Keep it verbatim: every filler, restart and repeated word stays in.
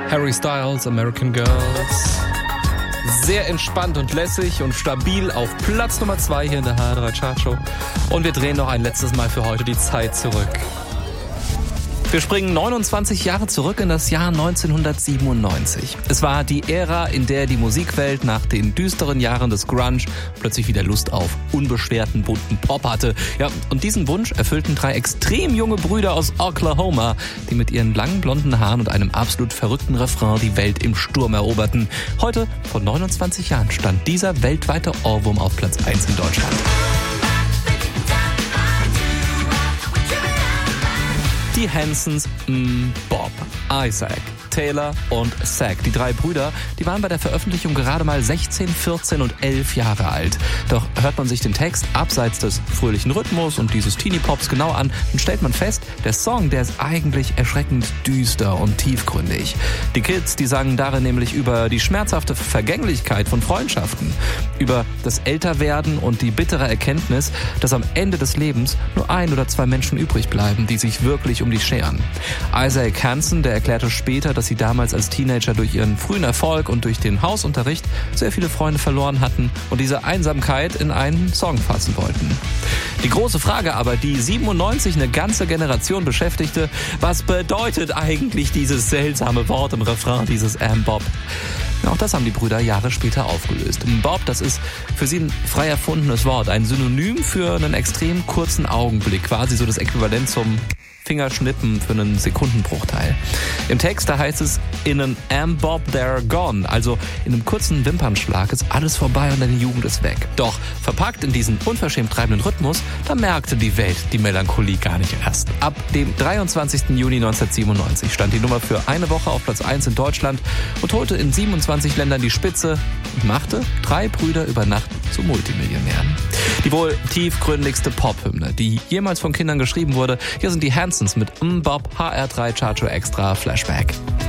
Harry Styles, American Girls. Sehr entspannt und lässig und stabil auf Platz Nummer zwei hier in der H drei Chartshow. Und wir drehen noch ein letztes Mal für heute die Zeit zurück. Wir springen neunundzwanzig Jahre zurück in das Jahr neunzehnhundertsiebenundneunzig. Es war die Ära, in der die Musikwelt nach den düsteren Jahren des Grunge plötzlich wieder Lust auf unbeschwerten, bunten Pop hatte. Ja, und diesen Wunsch erfüllten drei extrem junge Brüder aus Oklahoma, die mit ihren langen blonden Haaren und einem absolut verrückten Refrain die Welt im Sturm eroberten. Heute, vor neunundzwanzig Jahren, stand dieser weltweite Ohrwurm auf Platz eins in Deutschland. Die Hansons, mm, Bob, Isaac, Taylor und Zach. Die drei Brüder, die waren bei der Veröffentlichung gerade mal sechzehn, vierzehn und elf Jahre alt. Doch hört man sich den Text abseits des fröhlichen Rhythmus und dieses Teenie-Pops genau an, dann stellt man fest, der Song, der ist eigentlich erschreckend düster und tiefgründig. Die Kids, die sangen darin nämlich über die schmerzhafte Vergänglichkeit von Freundschaften, über das Älterwerden und die bittere Erkenntnis, dass am Ende des Lebens nur ein oder zwei Menschen übrig bleiben, die sich wirklich um die scheren. Isaac Hanson, der erklärte später, dass sie damals als Teenager durch ihren frühen Erfolg und durch den Hausunterricht sehr viele Freunde verloren hatten und diese Einsamkeit in einen Song fassen wollten. Die große Frage aber, die siebenundneunzig eine ganze Generation beschäftigte, was bedeutet eigentlich dieses seltsame Wort im Refrain, dieses M-Bob? Auch das haben die Brüder Jahre später aufgelöst. Bob, das ist für sie ein frei erfundenes Wort, ein Synonym für einen extrem kurzen Augenblick, quasi so das Äquivalent zum Fingerschnippen für einen Sekundenbruchteil. Im Text, da heißt es, in an M-Bob they're gone, also in einem kurzen Wimpernschlag ist alles vorbei und deine Jugend ist weg. Doch verpackt in diesen unverschämt treibenden Rhythmus, da merkte die Welt die Melancholie gar nicht erst. Ab dem dreiundzwanzigsten Juni neunzehnhundertsiebenundneunzig stand die Nummer für eine Woche auf Platz eins in Deutschland und holte in siebenundzwanzig Ländern die Spitze und machte drei Brüder über Nacht zu Multimillionären. Die wohl tiefgründigste Pop-Hymne, die jemals von Kindern geschrieben wurde, hier sind die Hansons mit M-Bob H R drei Chartshow Extra Flashback.